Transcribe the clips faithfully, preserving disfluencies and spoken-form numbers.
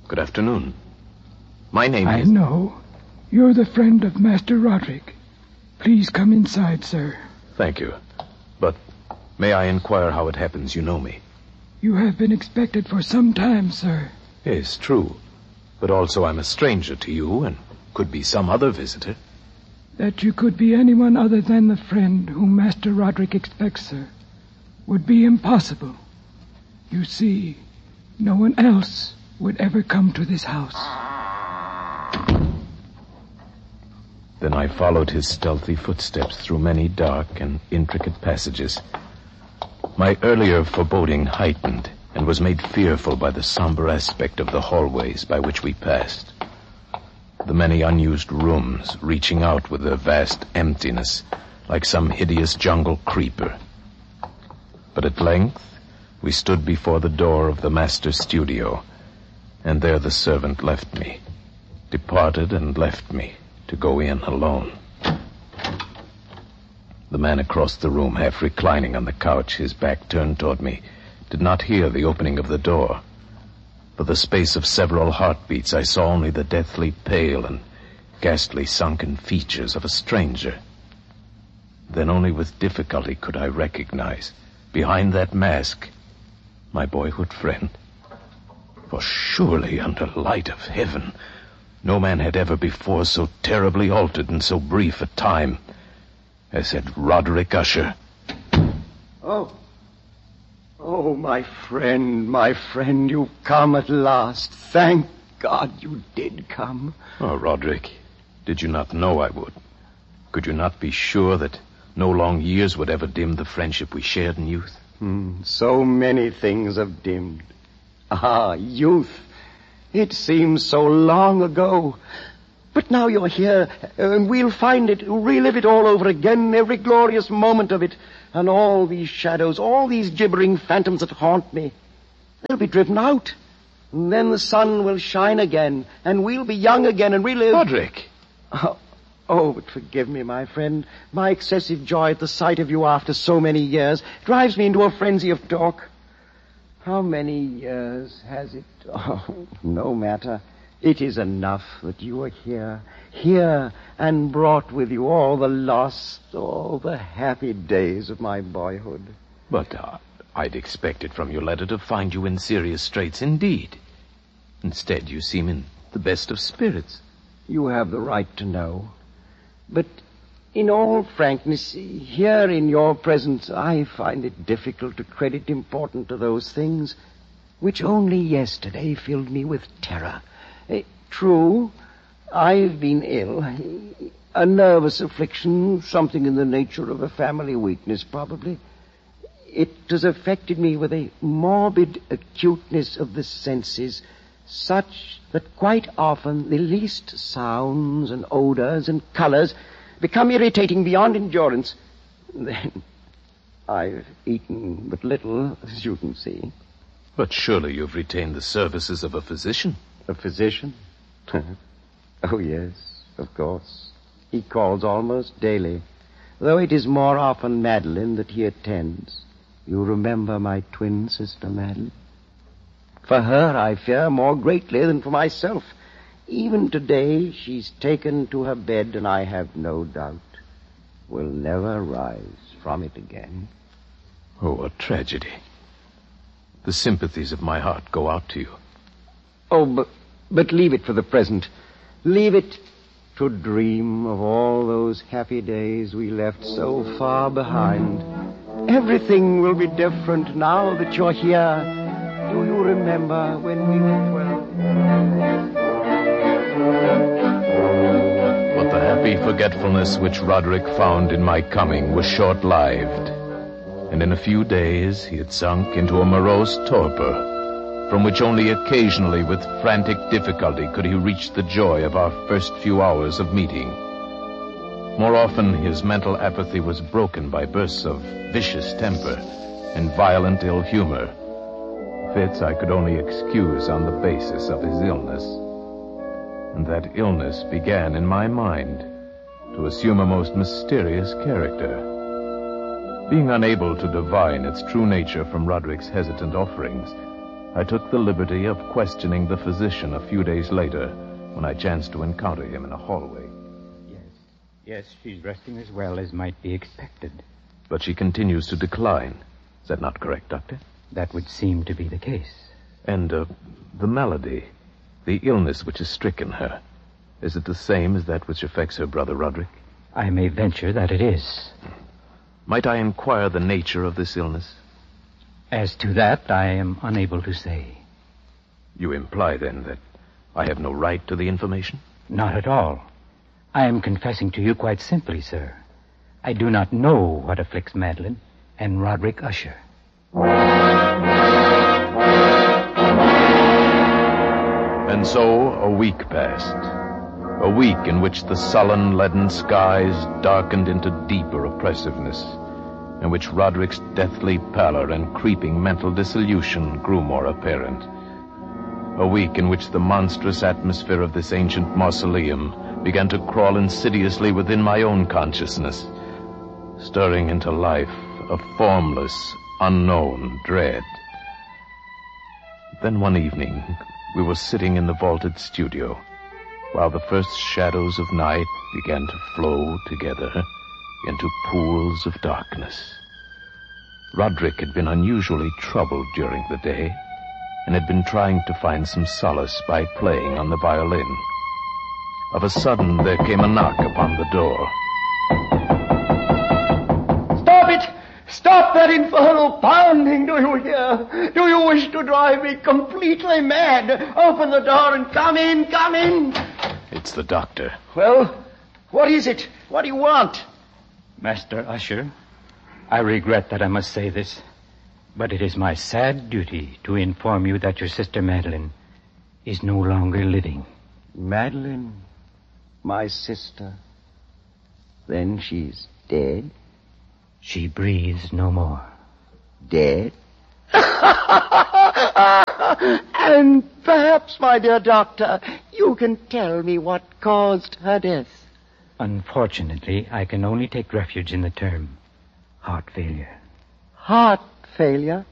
Good afternoon. My name I is... I know. You're the friend of Master Roderick. Please come inside, sir. Thank you. But may I inquire how it happens you know me? You have been expected for some time, sir. Yes, true. But also I'm a stranger to you and could be some other visitor. That you could be anyone other than the friend whom Master Roderick expects, sir, would be impossible. You see, no one else would ever come to this house. Then I followed his stealthy footsteps through many dark and intricate passages. My earlier foreboding heightened and was made fearful by the somber aspect of the hallways by which we passed. The many unused rooms reaching out with their vast emptiness like some hideous jungle creeper. But at length we stood before the door of the master's studio, and there the servant left me, departed and left me to go in alone. The man across the room, half reclining on the couch, his back turned toward me, did not hear the opening of the door. For the space of several heartbeats, I saw only the deathly pale and ghastly sunken features of a stranger. Then only with difficulty could I recognize, behind that mask, my boyhood friend. For surely, under light of heaven, no man had ever before so terribly altered in so brief a time as had Roderick Usher. Oh. Oh, my friend, my friend, you've come at last. Thank God you did come. Oh, Roderick, did you not know I would? Could you not be sure that no long years would ever dim the friendship we shared in youth? Hmm, so many things have dimmed. Ah, youth. It seems so long ago. But now you're here, and we'll find it, relive it all over again, every glorious moment of it. And all these shadows, all these gibbering phantoms that haunt me, they'll be driven out. And then the sun will shine again, and we'll be young again and relive... Roderick! Oh, oh, but forgive me, my friend. My excessive joy at the sight of you after so many years drives me into a frenzy of talk. How many years has it? Oh, no matter. It is enough that you are here, here, and brought with you all the lost, all the happy days of my boyhood. But uh, I'd expected from your letter to find you in serious straits indeed. Instead, you seem in the best of spirits. You have the right to know. But in all frankness, here in your presence, I find it difficult to credit importance to those things which only yesterday filled me with terror. Uh, true, I've been ill. A nervous affliction, something in the nature of a family weakness, probably. It has affected me with a morbid acuteness of the senses, such that quite often the least sounds and odors and colors become irritating beyond endurance. Then I've eaten but little, as you can see. But surely you've retained the services of a physician. A physician? Oh, yes, of course. He calls almost daily, though it is more often Madeline that he attends. You remember my twin sister, Madeline? For her, I fear more greatly than for myself. Even today, she's taken to her bed, and I have no doubt will never rise from it again. Oh, what tragedy. The sympathies of my heart go out to you. Oh, but, but leave it for the present. Leave it to dream of all those happy days we left so far behind. Everything will be different now that you're here. Do you remember when we were twelve? But the happy forgetfulness which Roderick found in my coming was short-lived, and in a few days he had sunk into a morose torpor, from which only occasionally with frantic difficulty could he reach the joy of our first few hours of meeting. More often his mental apathy was broken by bursts of vicious temper and violent ill humor. Fits I could only excuse on the basis of his illness. And that illness began in my mind to assume a most mysterious character. Being unable to divine its true nature from Roderick's hesitant offerings, I took the liberty of questioning the physician a few days later when I chanced to encounter him in a hallway. Yes, yes, she's resting as well as might be expected. But she continues to decline. Is that not correct, Doctor? That would seem to be the case. And, uh, the malady, the illness which has stricken her, is it the same as that which affects her brother Roderick? I may venture that it is. Might I inquire the nature of this illness? As to that, I am unable to say. You imply, then, that I have no right to the information? Not at all. I am confessing to you quite simply, sir. I do not know what afflicts Madeline and Roderick Usher. And so a week passed. A week in which the sullen, leaden skies darkened into deeper oppressiveness, in which Roderick's deathly pallor and creeping mental dissolution grew more apparent. A week in which the monstrous atmosphere of this ancient mausoleum began to crawl insidiously within my own consciousness, stirring into life a formless, unknown dread. Then one evening, we were sitting in the vaulted studio, while the first shadows of night began to flow together into pools of darkness. Roderick had been unusually troubled during the day, and had been trying to find some solace by playing on the violin. Of a sudden, there came a knock upon the door. Stop it! Stop that infernal pounding, do you hear? Do you wish to drive me completely mad? Open the door and come in, come in! It's the doctor. Well, what is it? What do you want? Master Usher, I regret that I must say this, but it is my sad duty to inform you that your sister Madeline is no longer living. Madeline? My sister? Then she's dead? She breathes no more. Dead? And perhaps, my dear doctor, you can tell me what caused her death. Unfortunately, I can only take refuge in the term heart failure. Heart failure?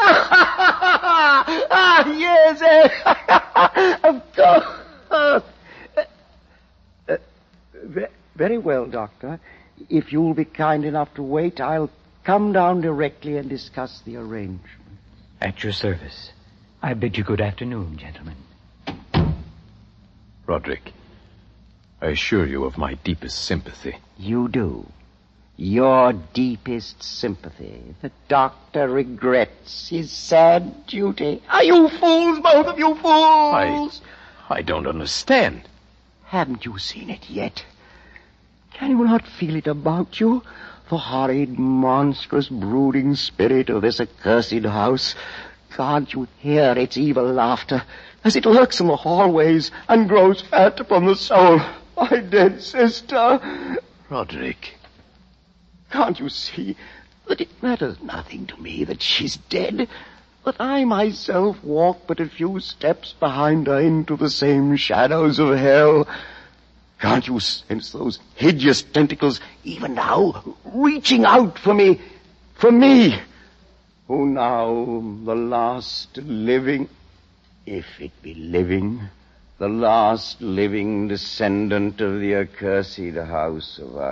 Ah, yes, eh, of course. Uh, uh, very well, Doctor. If you'll be kind enough to wait, I'll come down directly and discuss the arrangement. At your service. I bid you good afternoon, gentlemen. Roderick, I assure you of my deepest sympathy. You do. Your deepest sympathy. The doctor regrets his sad duty. Are you fools, both of you fools? I, I don't understand. Haven't you seen it yet? Can you not feel it about you? The horrid, monstrous, brooding spirit of this accursed house. Can't you hear its evil laughter as it lurks in the hallways and grows fat upon the soul? My dead sister. Roderick. Can't you see that it matters nothing to me that she's dead? That I myself walk but a few steps behind her into the same shadows of hell? Can't you sense those hideous tentacles even now reaching out for me, for me, who now the last living, if it be living, the last living descendant of the accursed house of